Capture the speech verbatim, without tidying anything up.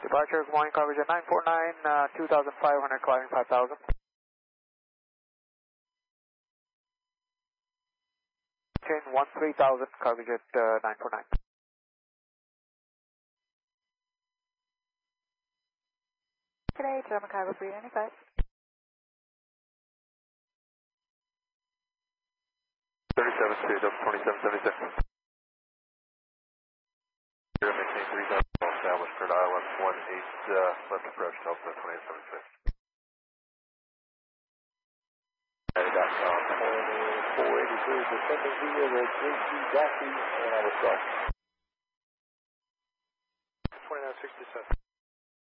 Departure, good morning, coverage at nine four nine, uh, two thousand five hundred, climbing five thousand. Chain one three thousand, coverage at uh, nine four nine. Today, German Cargo three ninety-five. thirty-seven speed up, twenty-seven seventy-six. Zero, maintain three thousand, established for dial one one eight, uh, left approach, Delta twenty-eight seventy-six. four eighty-three, descending via the J T Daffy, and I will start. twenty-nine sixty-seven.